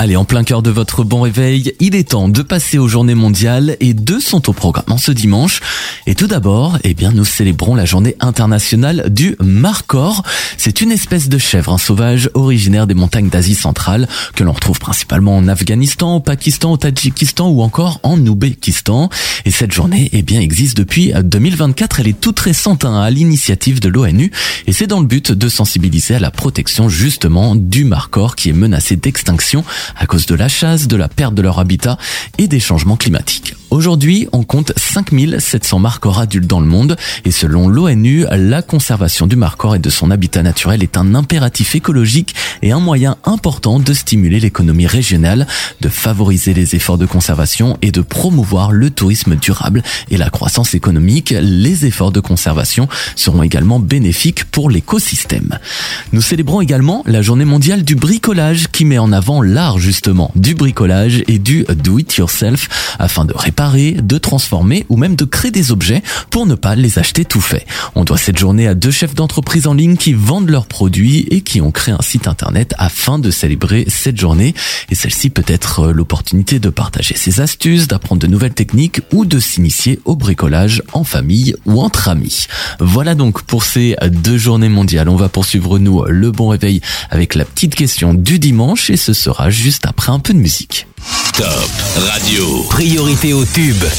Allez, en plein cœur de votre bon réveil, il est temps de passer aux journées mondiales et deux sont au programme en ce dimanche. Et tout d'abord, nous célébrons la journée internationale du markhor. C'est une espèce de chèvre sauvage originaire des montagnes d'Asie centrale que l'on retrouve principalement en Afghanistan, au Pakistan, au Tadjikistan ou encore en Ouzbékistan. Et cette journée, existe depuis 2024. Elle est toute récente à l'initiative de l'ONU et c'est dans le but de sensibiliser à la protection justement du markhor qui est menacé d'extinction à cause de la chasse, de la perte de leur habitat et des changements climatiques. Aujourd'hui, on compte 5700 markhors adultes dans le monde et selon l'ONU, la conservation du markhor et de son habitat naturel est un impératif écologique et un moyen important de stimuler l'économie régionale, de favoriser les efforts de conservation et de promouvoir le tourisme durable et la croissance économique. Les efforts de conservation seront également bénéfiques pour l'écosystème. Nous célébrons également la journée mondiale du bricolage qui met en avant l'art justement du bricolage et du do-it-yourself afin de réparer, de transformer ou même de créer des objets pour ne pas les acheter tout faits. On doit cette journée à deux chefs d'entreprise en ligne qui vendent leurs produits et qui ont créé un site internet afin de célébrer cette journée. Et celle-ci peut être l'opportunité de partager ses astuces, d'apprendre de nouvelles techniques ou de s'initier au bricolage en famille ou entre amis. Voilà donc pour ces deux journées mondiales. On va poursuivre nous le bon réveil avec la petite question du dimanche et ce sera juste après un peu de musique. Top Radio. Priorité au tube.